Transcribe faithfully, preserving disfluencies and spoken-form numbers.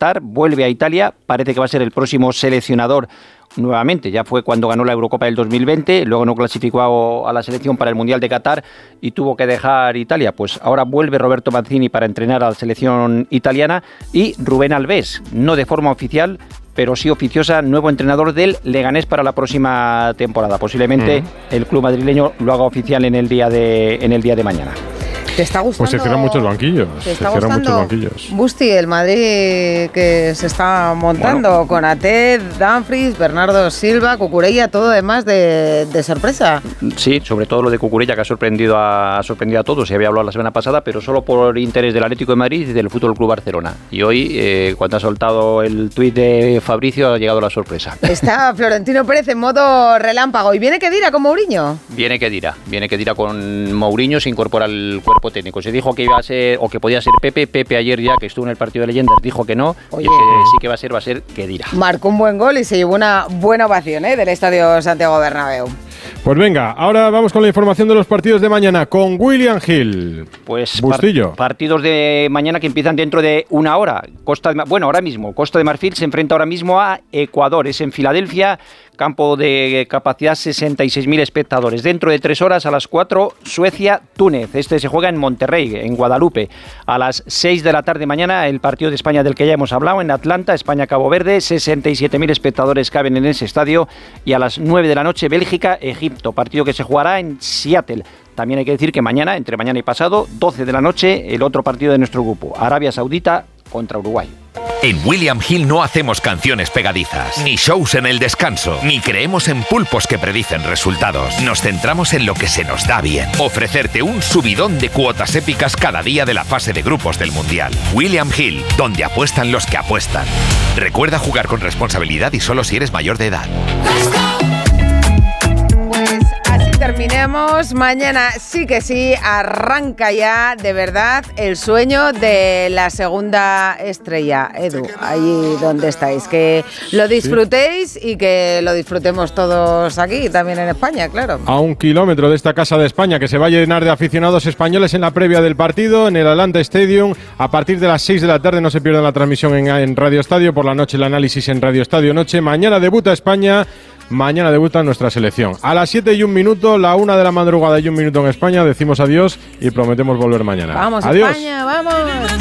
Qatar, vuelve a Italia, parece que va a ser el próximo seleccionador nuevamente. Ya fue cuando ganó la Eurocopa del dos mil veinte, luego no clasificó a la selección para el Mundial de Qatar y tuvo que dejar Italia. Pues ahora vuelve Roberto Mancini para entrenar a la selección italiana y Rubén Alves, no de forma oficial, pero sí oficiosa, nuevo entrenador del Leganés para la próxima temporada. Posiblemente mm. el club madrileño lo haga oficial en el día de, en el día de mañana. ¿Te está gustando? Pues se cierran muchos banquillos. ¿Te está se cierran gustando, muchos banquillos. Busti, el Madrid que se está montando bueno. con Ated, Dumfries, Bernardo Silva, Cucurella, todo además de, de sorpresa? Sí, sobre todo lo de Cucurella, que ha sorprendido a, ha sorprendido a todos. Se había hablado la semana pasada, pero solo por interés del Atlético de Madrid y del Fútbol Club Barcelona. Y hoy, eh, cuando ha soltado el tuit de Fabricio, ha llegado la sorpresa. Está Florentino Pérez en modo relámpago. ¿Y viene Khedira con Mourinho? Viene Khedira. Viene Khedira con Mourinho, se incorpora al cuerpo técnico. Se dijo que iba a ser, o que podía ser Pepe. Pepe ayer ya, que estuvo en el partido de leyendas, dijo que no. Oye, y el que sí que va a ser, va a ser Khedira. Marcó un buen gol y se llevó una buena ovación ¿eh? del Estadio Santiago Bernabéu. Pues venga, ahora vamos con la información de los partidos de mañana con William Hill. Pues Bustillo. Par- partidos de mañana que empiezan dentro de una hora. Costa de, bueno, ahora mismo, Costa de Marfil se enfrenta ahora mismo a Ecuador. Es en Filadelfia, campo de capacidad sesenta y seis mil espectadores. Dentro de tres horas, a las cuatro, Suecia-Túnez. Este se juega en Monterrey, en Guadalupe. A las seis de la tarde mañana, el partido de España del que ya hemos hablado, en Atlanta, España-Cabo Verde. sesenta y siete mil espectadores caben en ese estadio. Y a las nueve de la noche, Bélgica-Egipto. Partido que se jugará en Seattle. También hay que decir que mañana, entre mañana y pasado, doce de la noche, el otro partido de nuestro grupo, Arabia Saudita contra Uruguay. En William Hill no hacemos canciones pegadizas, ni shows en el descanso, ni creemos en pulpos que predicen resultados. Nos centramos en lo que se nos da bien. Ofrecerte un subidón de cuotas épicas cada día de la fase de grupos del Mundial. William Hill, donde apuestan los que apuestan. Recuerda jugar con responsabilidad y solo si eres mayor de edad. Terminemos. Mañana sí que sí, arranca ya de verdad el sueño de la segunda estrella. Edu, allí donde estáis. Que lo disfrutéis y que lo disfrutemos todos aquí, también en España, claro. A un kilómetro de esta casa de España, que se va a llenar de aficionados españoles en la previa del partido, en el Atlanta Stadium. A partir de las seis de la tarde no se pierdan la transmisión en, en Radio Estadio. Por la noche el análisis en Radio Estadio Noche. Mañana debuta España. Mañana debuta nuestra selección. A las siete y un minuto, la una de la madrugada y un minuto en España, decimos adiós y prometemos volver mañana. Vamos, adiós. España, vamos.